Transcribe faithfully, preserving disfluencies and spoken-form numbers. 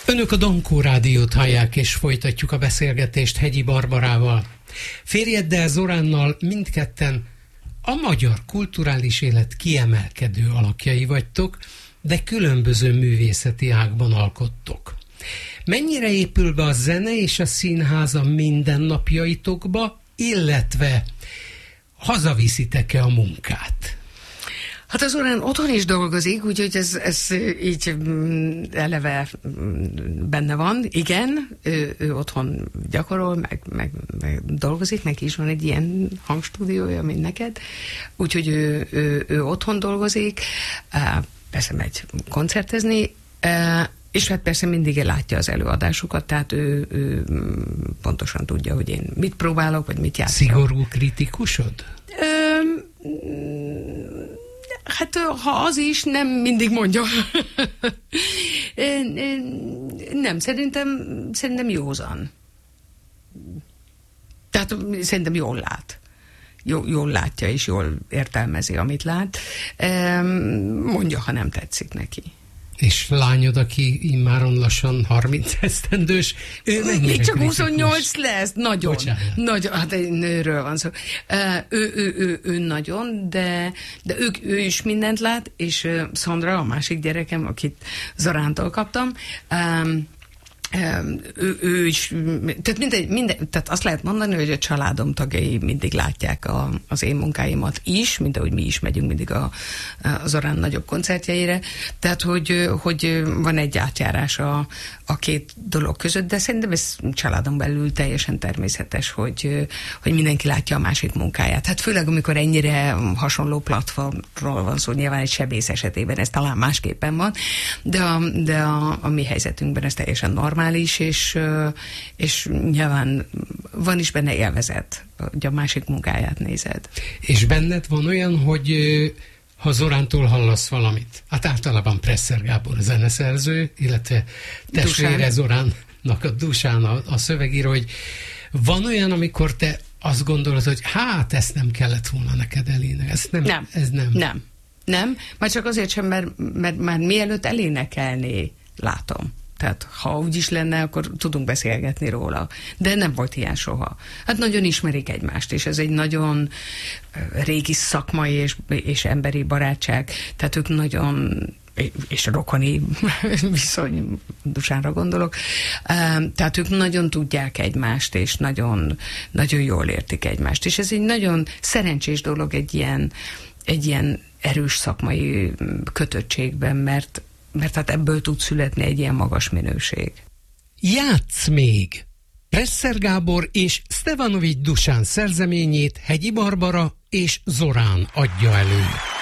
Önök a Dankó Rádiót hallják, és folytatjuk a beszélgetést Hegyi Barbarával. Férjeddel, Zoránnal mindketten a magyar kulturális élet kiemelkedő alakjai vagytok, de különböző művészeti ágban alkottok. Mennyire épül be a zene és a színház a mindennapjaitokba, illetve hazaviszitek-e a munkát? Hát az Zorán otthon is dolgozik, úgyhogy ez, ez így eleve benne van. Igen, ő, ő otthon gyakorol, meg, meg, meg dolgozik, neki is van egy ilyen hangstúdiója, mint neked. Úgyhogy ő, ő, ő otthon dolgozik, persze megy koncertezni, és hát persze mindig látja az előadásokat, tehát ő, ő pontosan tudja, hogy én mit próbálok, vagy mit játszom. Szigorú kritikusod? Ö, Hát, ha az is, nem mindig mondja. Nem, szerintem, szerintem józan. Tehát szerintem jól lát. Jól, jól látja, és jól értelmezi, amit lát. Mondja, ha nem tetszik neki. És lányod, aki immáron lassan harminc esztendős, ő még csak huszonnyolc lesz, nagyon. Nagyon, hát egy nőről van szó. Ő, ő, ő, ő nagyon, de, de ő, ő is mindent lát, és Szandra, a másik gyerekem, akit Zorántól kaptam, Ő, ő is, tehát, minden, minden, tehát azt lehet mondani, hogy a családom tagjai mindig látják a, az én munkáimat is, mint ahogy mi is megyünk mindig a, a Zorán nagyobb koncertjeire, tehát hogy, hogy van egy átjárás a, a két dolog között, de szerintem ez családon belül teljesen természetes, hogy, hogy mindenki látja a másik munkáját. Hát főleg, amikor ennyire hasonló platformról van szó, nyilván egy sebész esetében ez talán másképpen van, de a, de a, a mi helyzetünkben ez teljesen normál, és, és nyilván van is benne élvezet, hogy a másik munkáját nézed. És benned van olyan, hogy ha Zorántól hallasz valamit, hát általában Presser Gábor a zeneszerző, illetve testvére Zoránnak a Dusán a, a szövegíró, hogy van olyan, amikor te azt gondolod, hogy hát ezt nem kellett volna neked elénekelni. Ez nem. Nem. Ez nem. Nem. Nem. Már csak azért sem, mert, mert már mielőtt elénekelni látom. Tehát ha úgy is lenne, akkor tudunk beszélgetni róla. De nem volt ilyen soha. Hát nagyon ismerik egymást, és ez egy nagyon régi szakmai és, és emberi barátság. Tehát ők nagyon, és rokoni viszony, Dusánra gondolok, tehát ők nagyon tudják egymást, és nagyon, nagyon jól értik egymást. És ez egy nagyon szerencsés dolog egy ilyen, egy ilyen erős szakmai kötöttségben, mert mert hát ebből tud születni egy ilyen magas minőség. Játsz még! Presser Gábor és Stevanovics Dusán szerzeményét Hegyi Barbara és Zorán adja elő.